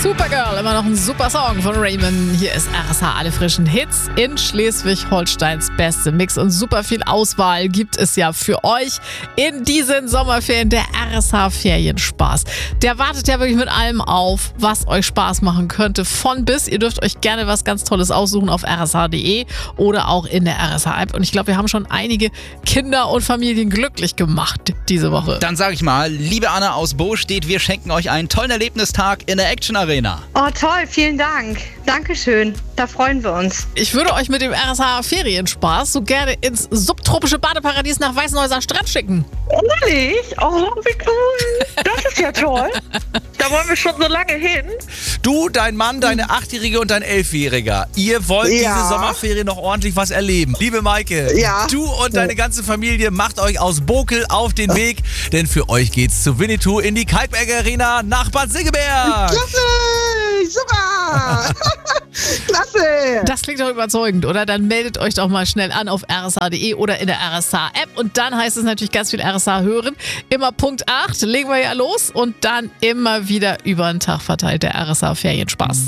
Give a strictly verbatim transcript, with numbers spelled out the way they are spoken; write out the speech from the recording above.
Supergirl, immer noch ein super Song von Raymond. Hier ist R S H, alle frischen Hits in Schleswig-Holsteins beste Mix. Und super viel Auswahl gibt es ja für euch in diesen Sommerferien. Der R S H-Ferienspaß. Der wartet ja wirklich mit allem auf, was euch Spaß machen könnte. Von bis. Ihr dürft euch gerne was ganz Tolles aussuchen auf r s h punkt d e oder auch in der R S H-App. Und ich glaube, wir haben schon einige Kinder und Familien glücklich gemacht diese Woche. Dann sage ich mal, liebe Anna aus Bo steht, wir schenken euch einen tollen Erlebnistag in der Action Arena. Oh toll, vielen Dank. Dankeschön, da freuen wir uns. Ich würde euch mit dem R S H-Ferienspaß so gerne ins subtropische Badeparadies nach Weißenhäuser Strand schicken. Ehrlich? Oh, wie cool. Das ist ja toll. Da wollen wir schon so lange hin. Du, dein Mann, deine Achtjährige und dein Elfjähriger. Ihr wollt Ja. diese Sommerferien noch ordentlich was erleben. Liebe Maike, Ja. du und deine ganze Familie macht euch aus Bokel auf den Weg, denn für euch geht's zu Winnetou in die Kalkberger Arena nach Bad Segeberg. Klasse! Super! Klasse! Das klingt doch überzeugend, oder? Dann meldet euch doch mal schnell an auf r s h punkt d e oder in der R S H-App. Und dann heißt es natürlich ganz viel R S H hören. Immer Punkt acht legen wir ja los und dann immer wieder über den Tag verteilt der R S H-Ferienspaß.